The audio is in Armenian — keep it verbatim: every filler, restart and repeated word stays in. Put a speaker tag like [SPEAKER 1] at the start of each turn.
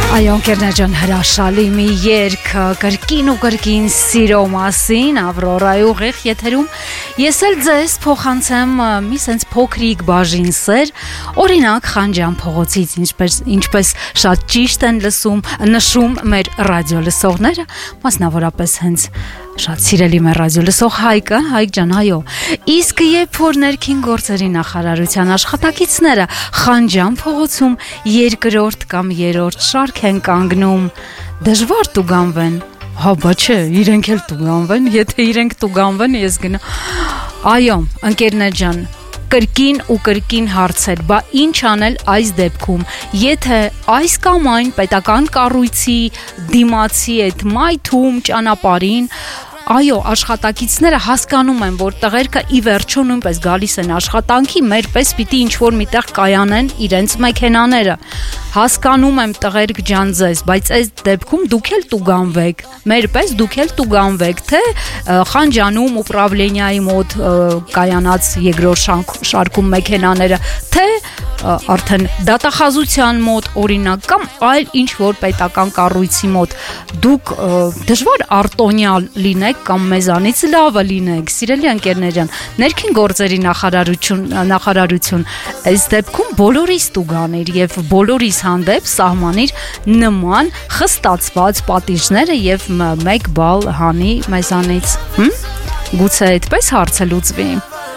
[SPEAKER 1] Այո, ընկերներ ջան, հրաշալի մի երգ կրկին ու կրկին սիրո մասին Ավրորայի ուղիղ եթերում ես էլ ձեզ փոխանցեմ մի sense փոքրիկ բաժին սեր, օրինակ Խանջյան փողոցից, ինչպես ինչպես շատ ճիշտ են լսում, նշում մեր ռադիո լսողները, մասնավորապես հենց շատ սիրելի մեր ռադիո լսող Հայկը, Հայկ ջան, այո։ Իսկ երբ որ ներքին գործերի նախարարության աշխատակիցները Խանջյան փողոցում երկրորդ կամ երրորդ շարք են կանգնում, դժվար տուգանվեն։ Հա, բա չէ, իրենք էլ տուգանվեն, եթե իրենք տուգանվեն, ես գնա։ Այո, ընկերներ ջան, կրկին ու կրկին հարցեր, բա ինչ անել այս դեպքում, եթե այս կամ այն պետական կառույցի դիմացի այդ մայթում ճանապարհին Այո, աշխատակիցները հասկանում են, որ տղերքը ի վերջո նույնպես գալիս են աշխատանքի, մեր պես պիտի ինչ-որ միտեղ կայանեն իրենց մեքենաները։ Հասկանում եմ տղերք ջան ձեզ, բայց այս դեպքում դուք էլ տուգանվեք, մեր պես դուք էլ տուգանվեք, թե Խանջանում ուպրավլենիայի մոտ կայանած երկրորդ շարքում մեքենաները, թե արդեն դատախազության մոտ օրինակ կամ այլ ինչ-որ պետական կառույցի մոտ դուք դժվար արտոնյալ լինեք կամ մեզանից լավը լինեք, սիրելի ընկերներ ջան, ներքին գործերի նախարարություն նախարարություն այս դեպքում բոլորիս տուգաներ եւ բոլորիս հանդեպ սահմանիր նման խստացված պատիժները եւ մեկ բալ հանի մեզանից, հմ? Գուցե այդպես հարցը լուծվի։